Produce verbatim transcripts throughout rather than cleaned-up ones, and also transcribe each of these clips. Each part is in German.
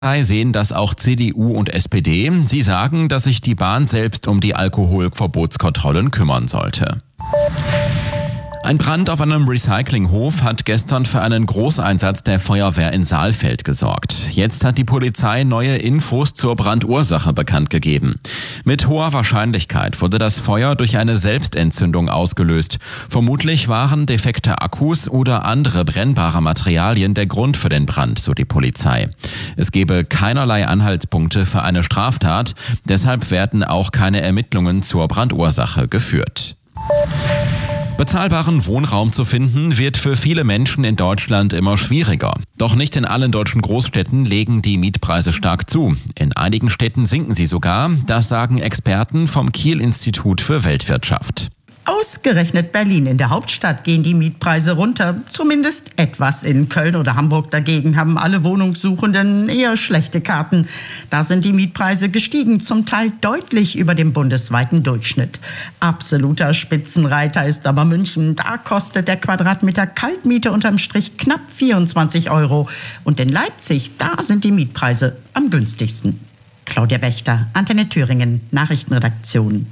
Sehen das auch C D U und S P D. Sie sagen, dass sich die Bahn selbst um die Alkoholverbotskontrollen kümmern sollte. Ein Brand auf einem Recyclinghof hat gestern für einen Großeinsatz der Feuerwehr in Saalfeld gesorgt. Jetzt hat die Polizei neue Infos zur Brandursache bekannt gegeben. Mit hoher Wahrscheinlichkeit wurde das Feuer durch eine Selbstentzündung ausgelöst. Vermutlich waren defekte Akkus oder andere brennbare Materialien der Grund für den Brand, so die Polizei. Es gebe keinerlei Anhaltspunkte für eine Straftat, deshalb werden auch keine Ermittlungen zur Brandursache geführt. Bezahlbaren Wohnraum zu finden, wird für viele Menschen in Deutschland immer schwieriger. Doch nicht in allen deutschen Großstädten legen die Mietpreise stark zu. In einigen Städten sinken sie sogar, das sagen Experten vom Kiel-Institut für Weltwirtschaft. Ausgerechnet Berlin, in der Hauptstadt, gehen die Mietpreise runter. Zumindest etwas. In Köln oder Hamburg dagegen haben alle Wohnungssuchenden eher schlechte Karten. Da sind die Mietpreise gestiegen, zum Teil deutlich über dem bundesweiten Durchschnitt. Absoluter Spitzenreiter ist aber München. Da kostet der Quadratmeter Kaltmiete unterm Strich knapp vierundzwanzig Euro. Und in Leipzig, da sind die Mietpreise am günstigsten. Claudia Wächter, Antenne Thüringen, Nachrichtenredaktion.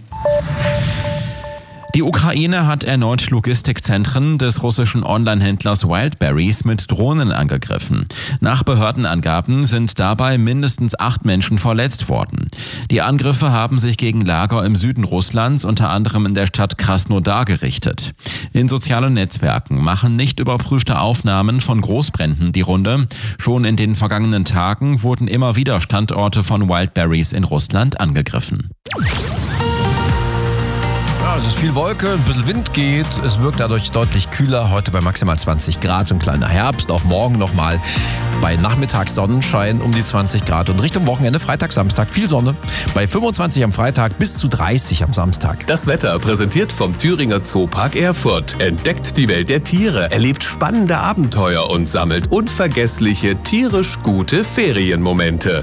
Die Ukraine hat erneut Logistikzentren des russischen Onlinehändlers Wildberries mit Drohnen angegriffen. Nach Behördenangaben sind dabei mindestens acht Menschen verletzt worden. Die Angriffe haben sich gegen Lager im Süden Russlands, unter anderem in der Stadt Krasnodar, gerichtet. In sozialen Netzwerken machen nicht überprüfte Aufnahmen von Großbränden die Runde. Schon in den vergangenen Tagen wurden immer wieder Standorte von Wildberries in Russland angegriffen. Ja, es ist viel Wolke, ein bisschen Wind geht. Es wirkt dadurch deutlich kühler. Heute bei maximal zwanzig Grad, so ein kleiner Herbst. Auch morgen nochmal bei Nachmittagssonnenschein um die zwanzig Grad. Und Richtung Wochenende, Freitag, Samstag, viel Sonne. Bei fünfundzwanzig am Freitag bis zu dreißig am Samstag. Das Wetter präsentiert vom Thüringer Zoopark Erfurt. Entdeckt die Welt der Tiere, erlebt spannende Abenteuer und sammelt unvergessliche, tierisch gute Ferienmomente.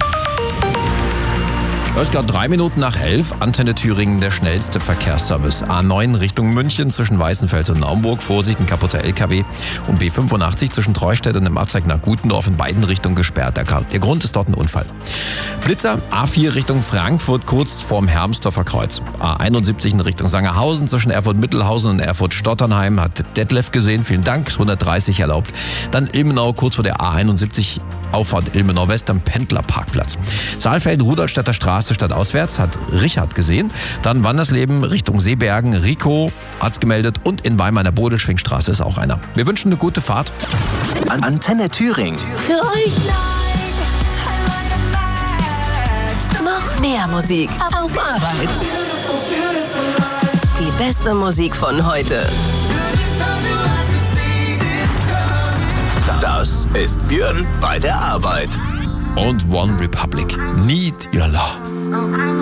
Es ist gerade drei Minuten nach elf. Antenne Thüringen, der schnellste Verkehrsservice. A neun Richtung München zwischen Weißenfels und Naumburg. Vorsicht, ein kaputter L K W. Und B fünfundachtzig zwischen Treustedt und dem Abzweig nach Gutendorf in beiden Richtungen gesperrt. Der Grund ist dort ein Unfall. Blitzer, A vier Richtung Frankfurt, kurz vorm Hermsdorfer Kreuz. A einundsiebzig in Richtung Sangerhausen zwischen Erfurt-Mittelhausen und Erfurt-Stotternheim. Hat Detlef gesehen, vielen Dank, hundertdreißig erlaubt. Dann Ilmenau, kurz vor der A einundsiebzig, Auffahrt Ilmenau West am Pendlerparkplatz. Saalfeld, Rudolstadter Straße, stadtauswärts, hat Richard gesehen. Dann Wandersleben Richtung Seebergen, Rico hat's gemeldet und in Weimar an der Bodelschwingstraße ist auch einer. Wir wünschen eine gute Fahrt. An Antenne Thüringen. Für euch noch mehr Musik auf Arbeit. Die beste Musik von heute. Das ist Björn bei der Arbeit. Und One Republic. Need Your Love.